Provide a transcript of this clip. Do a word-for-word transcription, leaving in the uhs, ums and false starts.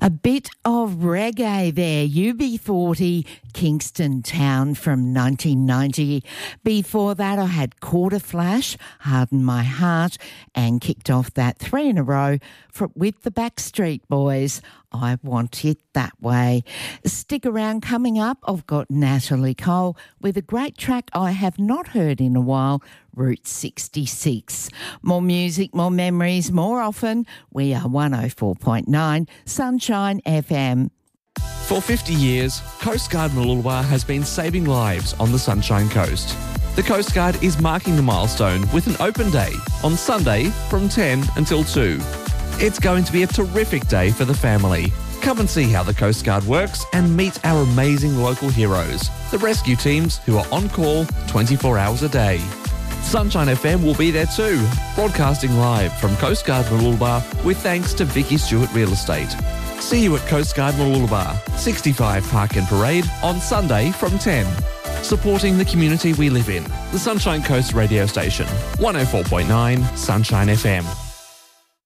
A bit of reggae there. U B forty, Kingston Town from nineteen ninety. Before that, I had Quarter Flash, Harden My Heart, and kicked off that three in a row for, with the Backstreet Boys, I Want It That Way. Stick around. Coming up, I've got Natalie Cole with a great track I have not heard in a while, Route sixty-six. More music, more memories, more often. We are one oh four point nine Sunshine F M. For fifty years, Coast Guard Mooloolaba has been saving lives on the Sunshine Coast. The Coast Guard is marking the milestone with an open day on Sunday from ten until two. It's going to be a terrific day for the family. Come and see how the Coast Guard works and meet our amazing local heroes, the rescue teams who are on call twenty-four hours a day. Sunshine F M will be there too, broadcasting live from Coast Guard Mooloolaba with thanks to Vicky Stewart Real Estate. See you at Coast Guard Mooloolaba, sixty-five Park and Parade on Sunday from ten. Supporting the community we live in. The Sunshine Coast radio station, one oh four point nine Sunshine F M.